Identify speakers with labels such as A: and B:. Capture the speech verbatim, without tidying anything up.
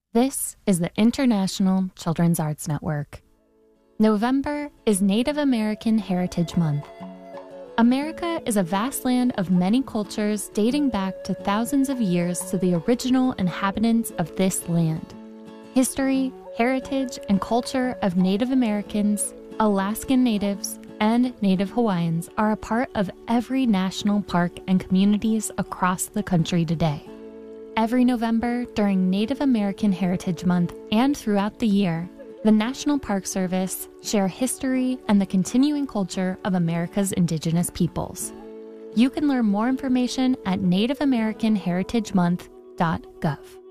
A: This is the International Children's Arts Network. November is Native American Heritage Month. America is a vast land of many cultures dating back to thousands of years to the original inhabitants of this land. History, heritage, and culture of Native Americans, Alaskan Natives, and Native Hawaiians are a part of every national park and communities across the country today. Every November during Native American Heritage Month and throughout the year, the National Park Service share history and the continuing culture of America's indigenous peoples. You can learn more information at native american heritage month dot gov.